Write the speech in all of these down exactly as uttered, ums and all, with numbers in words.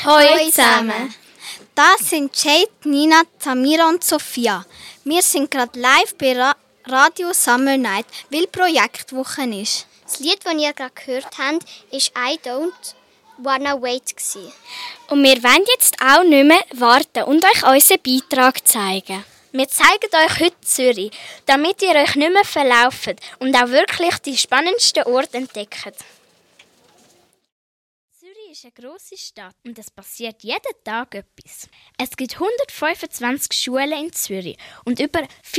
Hallo zusammen! Das sind Jade, Nina, Tamira und Sophia. Wir sind gerade live bei Ra- Radio Summer Night, weil Projektwoche ist. Das Lied, das ihr gerade gehört habt, war «I Don't Wanna Wait». Und wir wollen jetzt auch nicht mehr warten und euch unseren Beitrag zeigen. Wir zeigen euch heute Zürich, damit ihr euch nicht mehr verlauft und auch wirklich die spannendsten Orte entdeckt. Zürich ist eine grosse Stadt und es passiert jeden Tag etwas. Es gibt hundertfünfundzwanzig Schulen in Zürich und über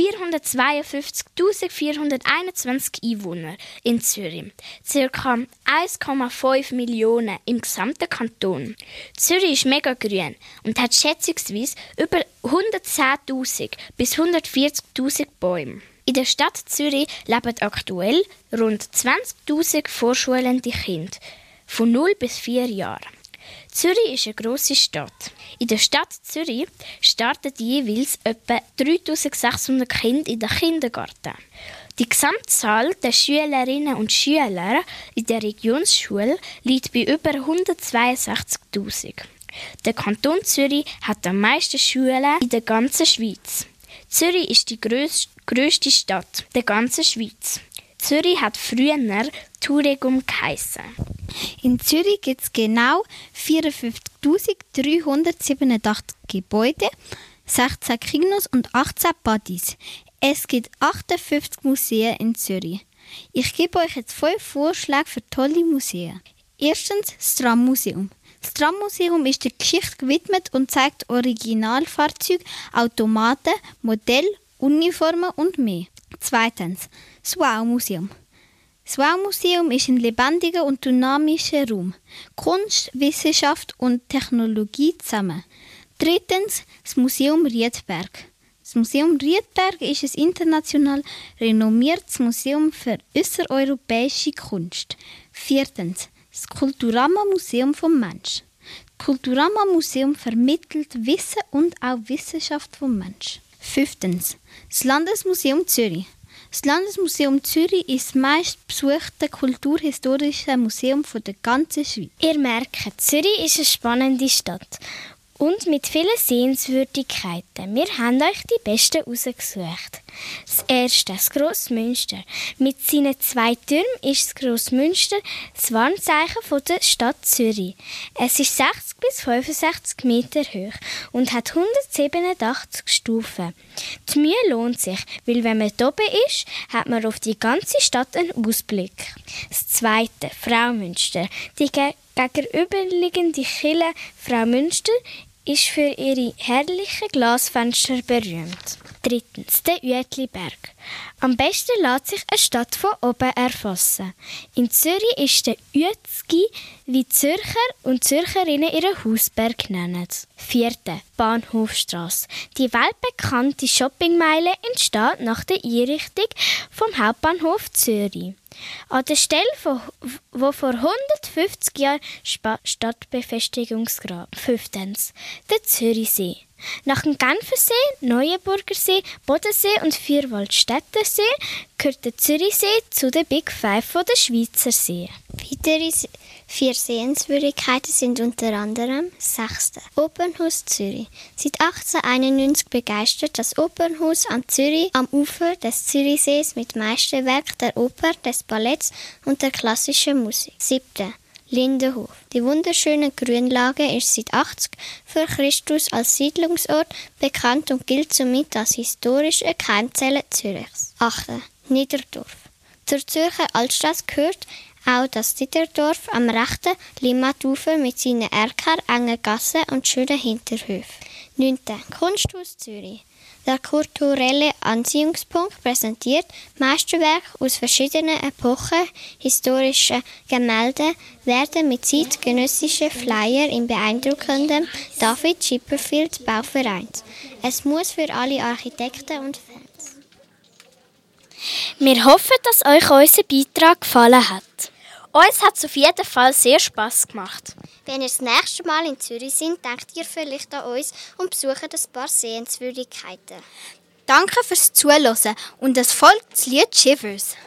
vierhundertzweiundfünfzigtausendvierhunderteinundzwanzig Einwohner in Zürich. Circa eins Komma fünf Millionen im gesamten Kanton. Zürich ist mega grün und hat schätzungsweise über hundertzehntausend bis hundertvierzigtausend Bäume. In der Stadt Zürich leben aktuell rund zwanzigtausend vorschulende Kinder von null bis vier Jahren. Zürich ist eine grosse Stadt. In der Stadt Zürich starten jeweils etwa dreitausendsechshundert Kinder in den Kindergarten. Die Gesamtzahl der Schülerinnen und Schüler in der Regionsschule liegt bei über hundertzweiundsechzigtausend. Der Kanton Zürich hat am meisten Schulen in der ganzen Schweiz. Zürich ist die grösste, grösste Stadt der ganzen Schweiz. Zürich hat früher Touregum geheissen. In Zürich gibt es genau vierundfünfzigtausenddreihundertsiebenundachtzig Gebäude, sechzehn Kinos und achtzehn Partys. Es gibt achtundfünfzig Museen in Zürich. Ich gebe euch jetzt fünf Vorschläge für tolle Museen. Erstens das Trammuseum. Das Trammuseum ist der Geschichte gewidmet und zeigt Originalfahrzeuge, Automaten, Modelle, Uniformen und mehr. Zweitens das Wow-Museum. Das Wow-Museum ist ein lebendiger und dynamischer Raum. Kunst, Wissenschaft und Technologie zusammen. Drittens das Museum Riedberg. Das Museum Riedberg ist ein international renommiertes Museum für äußereuropäische Kunst. Viertens das Kulturama-Museum vom Mensch. Das Kulturama-Museum vermittelt Wissen und auch Wissenschaft vom Mensch. Fünftens das Landesmuseum Zürich. Das Landesmuseum Zürich ist das meistbesuchte kulturhistorische Museum der ganzen Schweiz. Ihr merkt, Zürich ist eine spannende Stadt und mit vielen Sehenswürdigkeiten. Wir haben euch die besten rausgesucht. Das erste, das Grossmünster. Mit seinen zwei Türmen ist das Grossmünster das Warnzeichen der Stadt Zürich. Es ist sechzig bis fünfundsechzig Meter hoch und hat hundertsiebenundachtzig Stufen. Die Mühe lohnt sich, weil wenn man oben ist, hat man auf die ganze Stadt einen Ausblick. Das zweite, Fraumünster. Die ge- gegenüberliegende Kirche Frau Münster ist für ihre herrlichen Glasfenster berühmt. Drittens, der Uetliberg. Am besten lässt sich eine Stadt von oben erfassen. In Zürich ist der Uetzgi, wie Zürcher und Zürcherinnen ihren Hausberg nennen. Vierte, Bahnhofstrasse. Die weltbekannte Shoppingmeile entsteht nach der Einrichtung vom Hauptbahnhof Zürich. An der Stelle, wo, wo vor hundertfünfzig Jahren Spa- Stadtbefestigungsgrab. Fünftens, der Zürichsee. Nach dem Genfersee, Neuenburgersee, Bodensee und Vierwaldstättersee gehört der Zürichsee zu den Big Five der Schweizer Seen. Weitere vier Sehenswürdigkeiten sind unter anderem sechste Opernhaus Zürich. Seit achtzehnhunderteinundneunzig begeistert das Opernhaus am Zürich am Ufer des Zürichsees mit Meisterwerk der Oper, des Balletts und der klassischen Musik. Siebte Lindenhof. Die wunderschöne Grünlage ist seit achtzig vor Christus als Siedlungsort bekannt und gilt somit als historische Keimzelle Zürichs. Achte Niederdorf. Zur Zürcher Altstadt gehört auch das Niederdorf am rechten Limmatufer mit seinen Erker, engen Gassen und schönen Hinterhöfen. Neunte Kunsthaus Zürich. Der kulturelle Anziehungspunkt präsentiert Meisterwerke aus verschiedenen Epochen. Historische Gemälde werden mit zeitgenössischen Flyer im beeindruckenden David Chipperfield Bau vereint. Es muss für alle Architekten und Fans. Wir hoffen, dass euch unser Beitrag gefallen hat. Uns hat es auf jeden Fall sehr Spass gemacht. Wenn ihr das nächste Mal in Zürich seid, denkt ihr vielleicht an uns und besucht ein paar Sehenswürdigkeiten. Danke fürs Zuhören und es folgt das Lied Shivers.